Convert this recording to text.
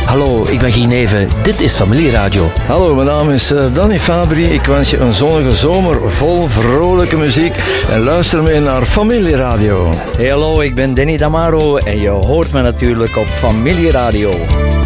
Hallo, ik ben Guy Neven. Dit is Familieradio. Hallo, mijn naam is Danny Fabri. Ik wens je een zonnige zomer vol vrolijke muziek. En luister mee naar Familieradio. Hey, hallo, ik ben Danny Damaro en je hoort me natuurlijk op Familieradio.